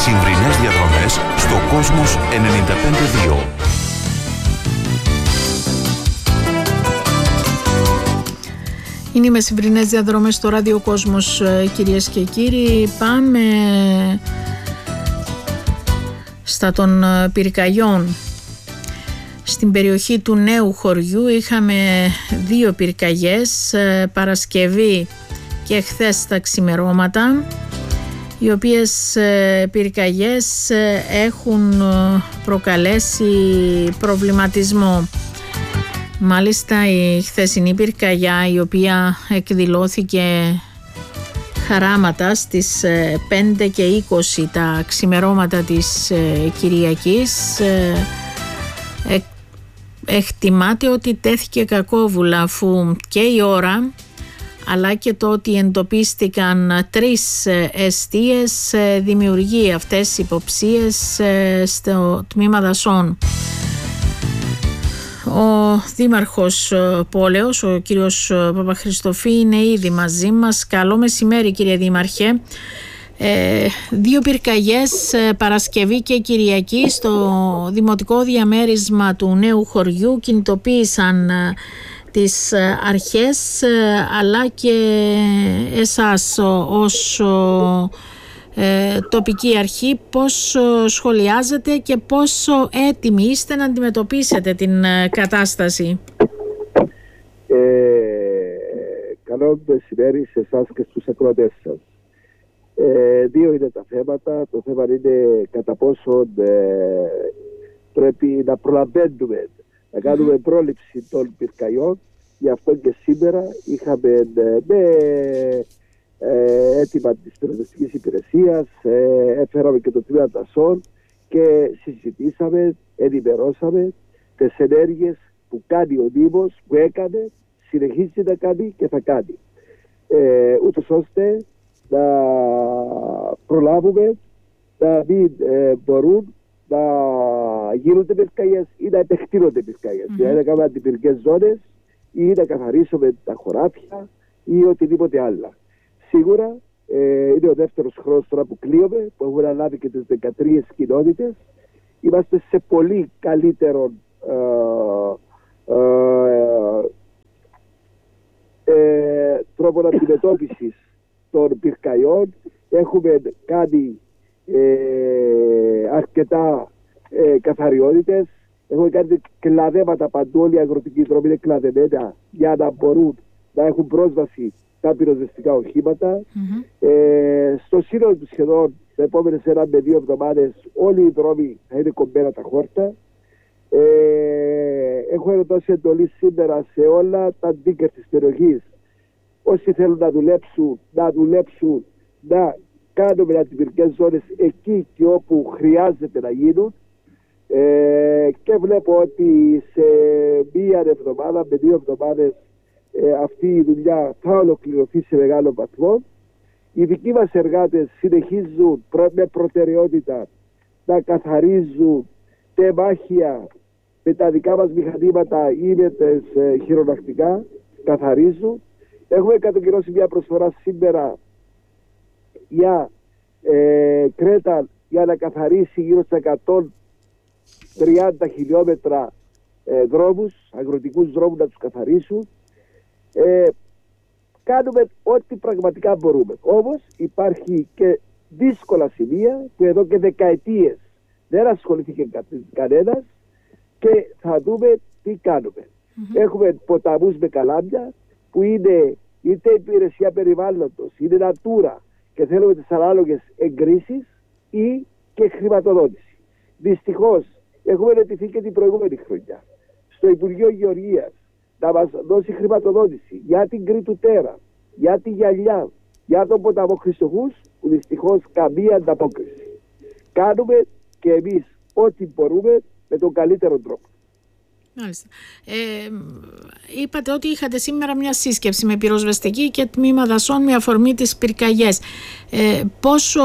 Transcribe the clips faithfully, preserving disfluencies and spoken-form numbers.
Μεσημβρινές διαδρομές στο Κόσμος ενενήντα πέντε δύο. Είναι οι μεσημβρινές διαδρομές στο Ράδιο Κόσμος, κυρίες και κύριοι. Πάμε στα των πυρκαγιών. Στην περιοχή του Νέου Χωριού είχαμε δύο πυρκαγιές, Παρασκευή και χθες τα ξημερώματα, οι οποίες πυρκαγιές έχουν προκαλέσει προβληματισμό. Μάλιστα η χθεσινή πυρκαγιά, η οποία εκδηλώθηκε χαράματα στις πέντε και είκοσι τα ξημερώματα της Κυριακής, εκτιμάται ότι τέθηκε κακόβουλα, αφού και η ώρα αλλά και το ότι εντοπίστηκαν τρεις εστίες δημιουργεί αυτές οι υποψίες στο τμήμα δασών. Ο Δήμαρχος Πόλεως, ο κύριος Παπαχριστοφή, είναι ήδη μαζί μας. Καλό μεσημέρι, κύριε Δήμαρχε. Ε, δύο πυρκαγιές, Παρασκευή και Κυριακή, στο δημοτικό διαμέρισμα του Νέου Χωριού κινητοποίησαν τις αρχές, αλλά και εσάς ως ε, τοπική αρχή. Πώς σχολιάζετε και πόσο έτοιμοι είστε να αντιμετωπίσετε την κατάσταση? Ε, καλό μεσημέρι σε εσάς και στους ακροατές σας. Ε, δύο είναι τα θέματα. Το θέμα είναι κατά πόσο ε, πρέπει να προλαβαίνουμε, να κάνουμε mm-hmm. πρόληψη των πυρκαγιών. Γι' αυτό και σήμερα είχαμε ε, με ε, έτοιμα της πυροσβεστικής υπηρεσίας, ε, έφεραμε και το τμήμα δασών και συζητήσαμε, ενημερώσαμε τις ενέργειες που κάνει ο Δήμος, που έκανε, συνεχίζει να κάνει και θα κάνει. Ε, ούτως ώστε να προλάβουμε να μην ε, μπορούν να γίνονται πυρκαγιές ή να επεκτείνονται πυρκαγιές. Mm-hmm. Δηλαδή να κάνουμε αντιπυρικές ζώνες ή να καθαρίσουμε τα χωράφια ή οτιδήποτε άλλο. Σίγουρα ε, είναι ο δεύτερος χρόνος τώρα που κλείουμε, που έχουμε αναλάβει και τις δεκατρείς κοινότητες. Είμαστε σε πολύ καλύτερο ε, ε, ε, τρόπο αντιμετώπισης των πυρκαγιών. Έχουμε κάνει ε, αρκετά ε, καθαριότητες. Έχουμε κάνει κλαδέματα παντού. Όλοι οι αγροτικοί δρόμοι είναι κλαδεμένα για να μπορούν να έχουν πρόσβαση τα πυροσβεστικά οχήματα. Mm-hmm. Ε, στο σύνολο του σχεδόν τα επόμενες ένα με δύο εβδομάδες όλοι οι δρόμοι θα είναι κομμένα τα χόρτα. Ε, έχω δώσει εντολή σήμερα σε όλα τα ντίκερ της περιοχής. Όσοι θέλουν να δουλέψουν, να δουλέψουν, να κάνουμε αντιπυρικές ζώνες εκεί και όπου χρειάζεται να γίνουν. Ε, και βλέπω ότι σε μία εβδομάδα, με δύο εβδομάδες ε, αυτή η δουλειά θα ολοκληρωθεί σε μεγάλο βαθμό. Οι δικοί μας εργάτες συνεχίζουν προ, με προτεραιότητα να καθαρίζουν τεμάχια με τα δικά μας μηχανήματα ή με τις ε, χειρονακτικά, καθαρίζουν. Έχουμε κατοχυρώσει μια προσφορά σήμερα για ε, Κρέτα για να καθαρίσει γύρω στα εκατόν τριάντα χιλιόμετρα ε, δρόμους, αγροτικούς δρόμους, να τους καθαρίσουν. Ε, κάνουμε ό,τι πραγματικά μπορούμε. Όμως υπάρχει και δύσκολα σημεία που εδώ και δεκαετίες δεν ασχολήθηκε κα, κανένας και θα δούμε τι κάνουμε. Mm-hmm. Έχουμε ποταμούς με καλάμια που είναι είτε υπηρεσία περιβάλλοντος, είναι Natura και θέλουμε τις ανάλογες εγκρίσεις ή και χρηματοδότηση. Δυστυχώς έχουμε ετηθεί και την προηγούμενη χρονιά στο Υπουργείο Γεωργίας να μας δώσει χρηματοδότηση για την Κρήτου Τέρα, για τη Γυαλιά, για τον ποταμό Χριστοχούς, που δυστυχώς καμία ανταπόκριση. Κάνουμε και εμείς ό,τι μπορούμε με τον καλύτερο τρόπο. Μάλιστα. Ε, είπατε ότι είχατε σήμερα μια σύσκεψη με πυροσβεστική και τμήμα δασών με αφορμή τις πυρκαγιές. Ε, πόσο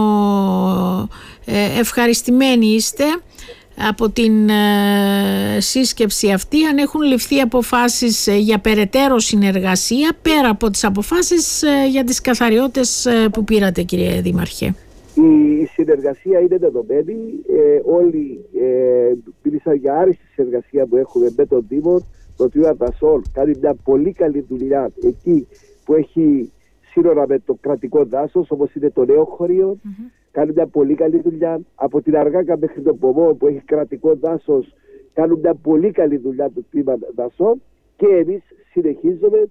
ε, ευχαριστημένοι είστε από την ε, σύσκεψη αυτή, αν έχουν ληφθεί αποφάσεις ε, για περαιτέρω συνεργασία πέρα από τις αποφάσεις ε, για τις καθαριότητες ε, που πήρατε, κύριε Δήμαρχε? η, η συνεργασία είναι δεδομένη. Ε, όλοι ε, μίλησαν για άριστη συνεργασία που έχουμε με τον Δήμο. Το Τμήμα Δασών κάνει μια πολύ καλή δουλειά εκεί που έχει σύνορα με το κρατικό δάσος, όπως είναι το νέο χωριο. Mm-hmm. Κάνει μια πολύ καλή δουλειά. Από την Αργάκα μέχρι τον Πομό που έχει κρατικό δάσος, κάνουν μια πολύ καλή δουλειά το Τμήμα Δασών. Και εμείς συνεχίζουμε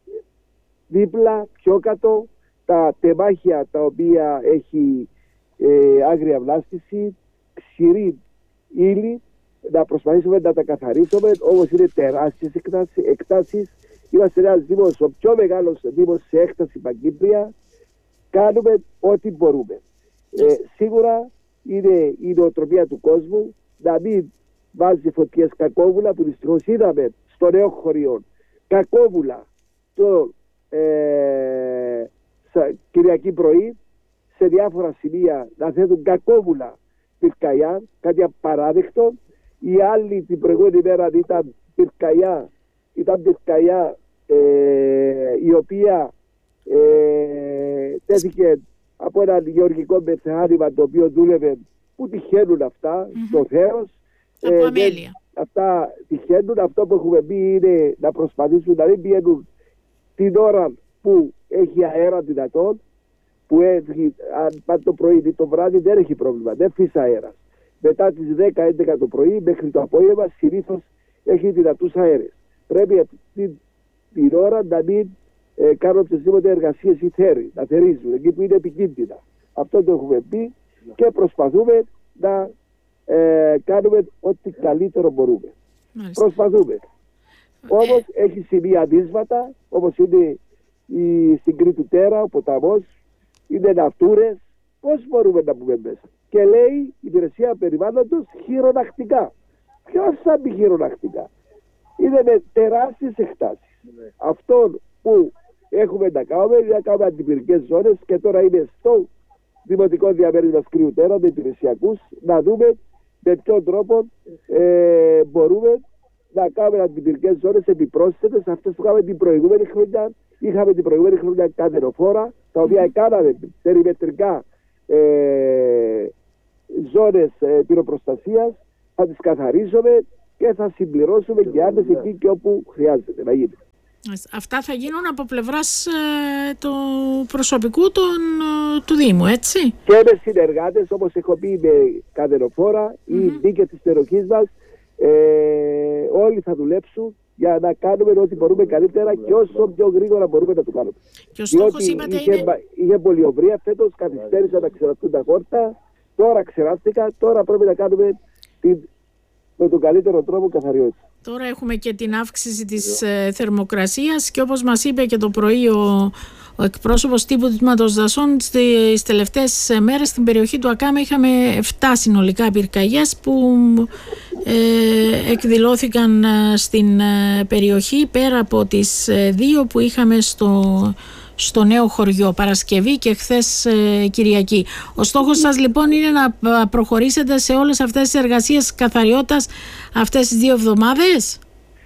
δίπλα, πιο κάτω, τα τεμάχια τα οποία έχει ε, άγρια βλάστηση, ξηρή ύλη, να προσπαθήσουμε να τα καθαρίσουμε, όμως είναι τεράστιες εκτάσεις. Είμαστε ένας δήμος, ο πιο μεγάλος δήμος σε έκταση παγκύπρια. Κάνουμε ό,τι μπορούμε. Ε, σίγουρα είναι η νοοτροπία του κόσμου να μην βάζει φωτιές κακόβουλα, που δυστυχώς είδαμε στο νέο χωριό κακόβουλα το ε, Κυριακή πρωί σε διάφορα σημεία να θέτουν κακόβουλα πυρκαγιά, κάτι απαράδεκτο. Η άλλη την προηγούμενη μέρα ήταν πυρκαγιά, ήταν πυρκαγιά ε, η οποία ε, τέθηκε από ένα γεωργικό μεθεάνημα το οποίο δούλευε, που τυχαίνουν αυτά mm-hmm. στο Θέος. Από ε, αμέλεια. Αυτά τυχαίνουν. Αυτό που έχουμε πει είναι να προσπαθήσουν να μην πηγαίνουν την ώρα που έχει αέρα δυνατόν, που έχει, αν πάει το πρωί ή το βράδυ δεν έχει πρόβλημα, δεν φύσει αέρας. Μετά τις δέκα έντεκα το πρωί μέχρι το απόγευμα συνήθως έχει δυνατούς αέρες. Πρέπει την, την ώρα να μην ε, κάνουν οποιασδήποτε εργασίες ή θέρι, να θερίζουν εκεί που είναι επικίνδυνα. Αυτό το έχουμε πει και προσπαθούμε να ε, κάνουμε ό,τι καλύτερο μπορούμε. Μάλιστα. Προσπαθούμε. Όμως έχει σημεία δύσβατα, όπως είναι η, στην Κρήτη Τέρα, ο ποταμός, είναι ναυτούρες. Πώς μπορούμε να μπούμε μέσα? Και λέει η υπηρεσία περιβάλλοντος χειρονακτικά. Ποιος θα μπει χειρονακτικά? Είναι με τεράστιες εκτάσεις. Ναι. Αυτό που έχουμε να κάνουμε είναι να κάνουμε αντιπυρικές ζώνες, και τώρα είναι στο Δημοτικό Διαμέρισμα Κρήτου Τέρα με υπηρεσιακούς να δούμε με ποιον τρόπο ε, μπορούμε να κάνουμε αντιπυρικές ζώνες επιπρόσθετες, αυτές που είχαμε την προηγούμενη χρονιά. Είχαμε την προηγούμενη χρονιά καδενοφόρα, τα οποία mm-hmm. κάναμε περιμετρικά ε, ζώνες ε, πυροπροστασίας, θα τις καθαρίσουμε και θα συμπληρώσουμε και άλλες εκεί και όπου χρειάζεται να γίνει. Αυτά θα γίνουν από πλευράς ε, του προσωπικού των, ε, του Δήμου, έτσι? Και με συνεργάτες, όπως έχω πει, με καδενοφόρα ή mm-hmm. δίκες της περιοχής μας, ε, όλοι θα δουλέψουν για να κάνουμε ό,τι μπορούμε καλύτερα και όσο πιο γρήγορα μπορούμε να το κάνουμε. Και ο στόχος, είπατε, είχε, είναι... είχε πολιοβρία φέτος, καθυστέρησαν να ξεραστούν τα χόρτα, τώρα ξεράστηκα, τώρα πρέπει να κάνουμε την, με τον καλύτερο τρόπο καθαριότητα. Τώρα έχουμε και την αύξηση της ε, θερμοκρασίας και όπως μας είπε και το πρωί ο, ο εκπρόσωπος τύπου του Τμήματος Δασών, στις τελευταίες μέρες στην περιοχή του Ακάμα είχαμε επτά συνολικά πυρκαγιές που ε, εκδηλώθηκαν ε, στην ε, περιοχή, πέρα από τις ε, δύο που είχαμε στο, στο νέο χωριό, Παρασκευή και χθες ε, Κυριακή. Ο στόχος σας λοιπόν είναι να προχωρήσετε σε όλες αυτές τις εργασίες καθαριότητας αυτές τις δύο εβδομάδες?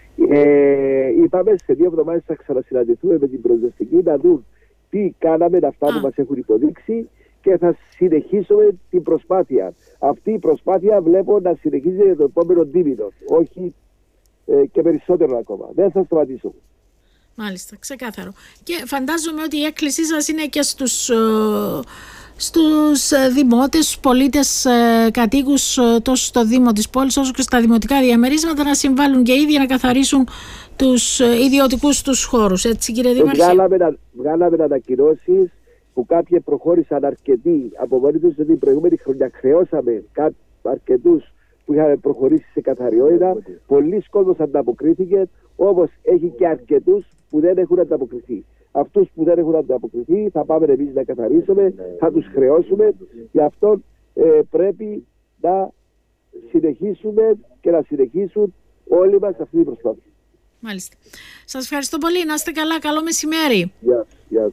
Ε, είπαμε σε δύο εβδομάδες θα ξανασυναντηθούμε με την προσδευτική να δουν τι κάναμε, αυτά που μας έχουν υποδείξει, και θα συνεχίσουμε την προσπάθεια. Αυτή η προσπάθεια βλέπω να συνεχίζει για το επόμενο δίμηνο, όχι ε, και περισσότερο ακόμα. Δεν θα σταματήσω. Μάλιστα, ξεκάθαρο. Και φαντάζομαι ότι η έκκλησή σας είναι και στους, στους δημότες, στους πολίτες κατοίκους τόσο στο Δήμο της πόλης όσο και στα δημοτικά διαμερίσματα να συμβάλλουν και οι ίδιοι να καθαρίσουν τους ιδιωτικούς τους χώρους. Έτσι, κύριε Δήμαρχε? Βγάλαμε, βγάλαμε ανακοινώσεις που κάποιοι προχώρησαν αρκετοί από μόνοι τους, ότι την προηγούμενη χρονιά χρεώσαμε αρκετούς που είχαν προχωρήσει σε καθαριότητα. Πολλοί κόσμος ανταποκρίθηκε, όμως έχει και αρκετούς που δεν έχουν ανταποκριθεί. Αυτούς που δεν έχουν ανταποκριθεί θα πάμε εμείς να καθαρίσουμε, θα τους χρεώσουμε. Γι' αυτό ε, πρέπει να συνεχίσουμε και να συνεχίσουν όλοι μας αυτή την προσπάθεια. Μάλιστα. Σας ευχαριστώ πολύ. Να είστε καλά. Καλό μεσημέρι. Γεια σας.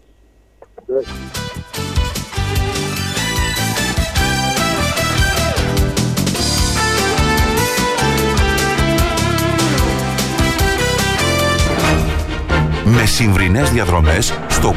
Με συμβρινές διαδρομές στο